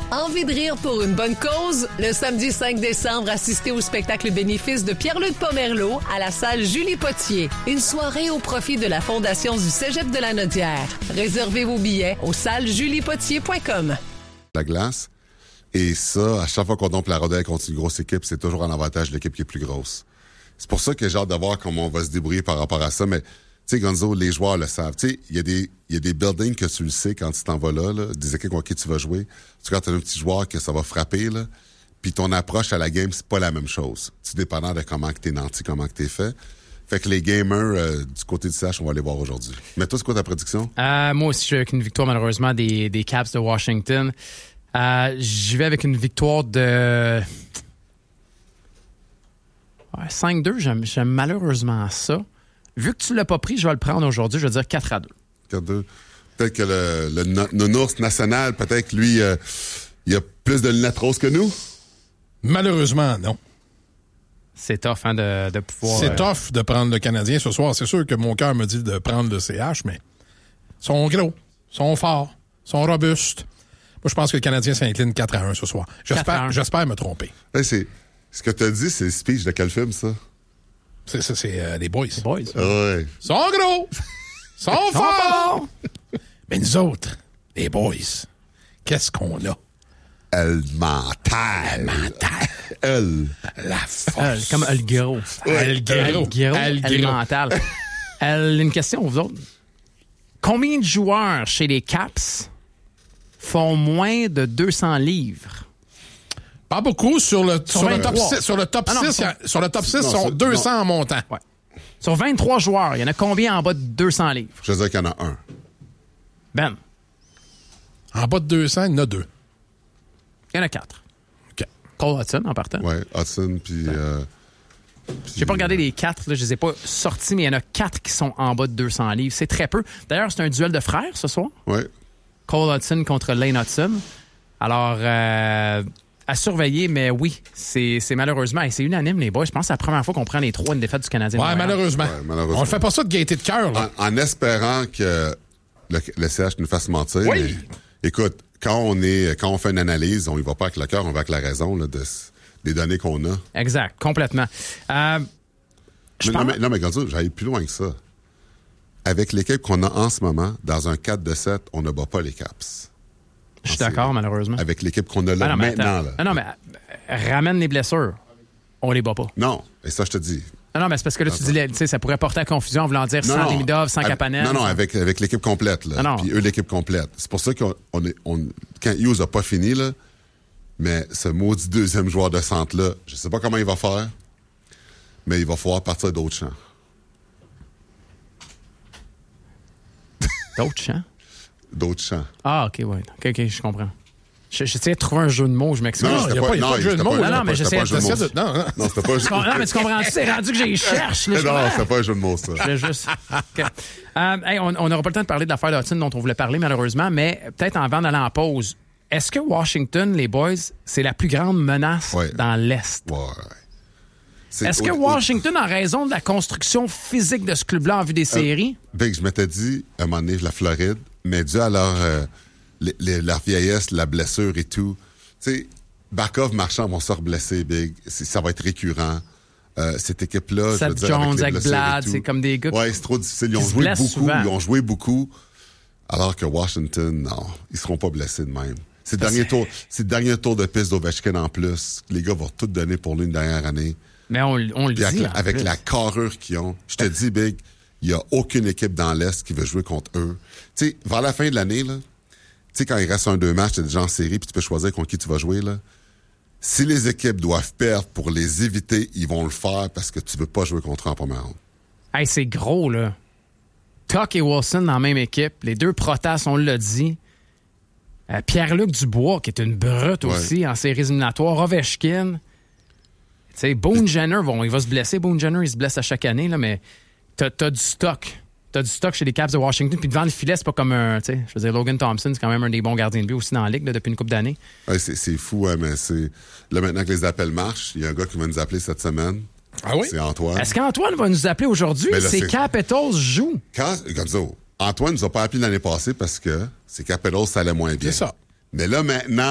Envie de rire pour une bonne cause? Le samedi 5 décembre, assistez au spectacle bénéfice de Pierre-Luc Pomerleau à la salle Julie Potier. Une soirée au profit de la Fondation du Cégep de la Nodière. Réservez vos billets au salesjuliepotier.com. La glace. Et ça, à chaque fois qu'on dompe la rondelle contre une grosse équipe, c'est toujours en avantage de l'équipe qui est plus grosse. C'est pour ça que j'ai hâte de voir comment on va se débrouiller par rapport à ça. Mais, tu sais, Gonzo, les joueurs le savent. Tu sais, il y a des buildings que tu le sais quand tu t'en vas là, des équipes contre qui tu vas jouer. Tu regardes, t'as un petit joueur que ça va frapper, là. Puis ton approche à la game, c'est pas la même chose. Tu dépendant de comment que t'es nanti, comment que t'es fait. Fait que les gamers du côté du CH, on va les voir aujourd'hui. Mais toi, c'est quoi ta prédiction? Moi aussi, je suis avec une victoire, malheureusement, des Caps de Washington. J'y vais avec une victoire de 5-2. J'aime malheureusement ça. Vu que tu l'as pas pris, je vais le prendre aujourd'hui. Je vais dire 4-2. 4-2. Peut-être que le nounours national, peut-être lui, il a plus de lunettes roses que nous? Malheureusement, non. C'est tough de pouvoir... C'est tough de prendre le Canadien ce soir. C'est sûr que mon cœur me dit de prendre le CH, mais ils sont gros, ils sont forts, ils sont robustes. Moi, je pense que le Canadien s'incline 4-1 ce soir. J'espère me tromper. Hey, ce que tu as dit, c'est le speech de quel film, ça? C'est les Boys. Les Boys. Ouais. Ils sont gros, ils sont forts. Mais nous autres, les Boys, qu'est-ce qu'on a? Elle mental. Elle. La force. Comme El Gros. El Gros. El mental. Une question aux autres. Combien de joueurs chez les Caps font moins de 200 livres? Pas beaucoup. Sur le top 6, sur le top 6 sont 200 en montant. Ouais. Sur 23 joueurs, il y en a combien en bas de 200 livres? Je veux dire qu'il y en a un. Ben. En bas de 200, il y en a 2. Il y en a 4. OK. Cole Hudson, en partant. Oui, Hudson, puis... J'ai pas regardé les 4, là, je les ai pas sortis, mais il y en a 4 qui sont en bas de 200 livres. C'est très peu. D'ailleurs, c'est un duel de frères ce soir. Oui. Cole Hudson contre Lane Hudson. Alors, à surveiller, mais oui, c'est malheureusement, et c'est unanime, les boys. Je pense que c'est la première fois qu'on prend les 3 une défaite du Canadien. Ouais, malheureusement. On ne fait pas ça de gaieté de cœur. En espérant que le CH nous fasse mentir. Oui. Mais, écoute, quand on fait une analyse, on y va pas avec le cœur, on va avec la raison là, des données qu'on a. Exact, complètement. Non, mais quand j'allais plus loin que ça. Avec l'équipe qu'on a en ce moment, dans un 4-7, on ne bat pas les Caps. Je suis d'accord, malheureusement. Avec l'équipe qu'on a là maintenant. Là. Non, mais ramène les blessures. On les bat pas. Non, et ça, je te dis. Non, mais c'est parce que là, tu dis, ça pourrait porter à confusion en voulant dire sans Demidov, sans Kapanen. Non, avec l'équipe complète. Là. Puis eux, l'équipe complète. C'est pour ça quand Hughes n'a pas fini, là, mais ce maudit deuxième joueur de centre-là, je sais pas comment il va faire, mais il va falloir partir d'autres champs. D'autres champs? D'autres champs. Ah, OK, ouais. OK, je comprends. J'essayais de trouver un jeu de mots, je m'excuse. Non, il n'y a pas de jeu de mots. Non, mais j'essayais de... Non, c'était pas un jeu de mots. Non, mais tu comprends-tu? C'est rendu que j'y cherche. Non, c'était pas un jeu de mots, ça. Je juste... Okay. On n'aura pas le temps de parler de l'affaire d'Hudson dont on voulait parler, malheureusement, mais peut-être avant d'aller en pause, est-ce que Washington, les boys, c'est la plus grande menace dans l'Est? Ouais. Est-ce que Washington, en raison de la construction physique de ce club-là en vue des séries... Big, je m'étais dit, à un moment donné, la Floride, mais dû à leur vieillesse, la blessure et tout. Tu sais, Barkov, Marchand vont se reblesser, Big. Ça va être récurrent. Cette équipe-là, Seth Jones, Ekblad, c'est comme des gars... Ouais, c'est trop difficile. Ils ont joué beaucoup. Alors que Washington, non, ils seront pas blessés de même. C'est le dernier tour de piste d'Ovechkin en plus. Les gars vont tout donner pour lui une dernière année. Mais on le dit. Avec la carrure qu'ils ont. Je te dis, Big, il n'y a aucune équipe dans l'Est qui veut jouer contre eux. Tu sais, vers la fin de l'année, là, tu sais, quand il reste 1-2 matchs, t'es déjà en série, puis tu peux choisir contre qui tu vas jouer, là. Si les équipes doivent perdre pour les éviter, ils vont le faire parce que tu veux pas jouer contre eux en première ronde. Hey, c'est gros, là. Tuck et Wilson dans la même équipe. Les deux Protas, on l'a dit. Pierre-Luc Dubois, qui est une brute aussi en séries éliminatoires. Ovechkin. Tu sais, Boone Jenner, il va se blesser. Boone Jenner, il se blesse à chaque année, là, mais t'as du stock. T'as du stock chez les Caps de Washington. Puis devant le filet, c'est pas comme un... Tu sais, je veux dire, Logan Thompson, c'est quand même un des bons gardiens de but aussi dans la Ligue là, depuis une couple d'années. Ouais, c'est fou, mais c'est... Là, maintenant que les appels marchent, il y a un gars qui va nous appeler cette semaine. Ah oui? C'est Antoine. Est-ce qu'Antoine va nous appeler aujourd'hui? Ces Capitals jouent. Comme ça, Antoine nous a pas appelé l'année passée parce que ces Capitals, ça allait moins bien. C'est ça. Mais là, maintenant,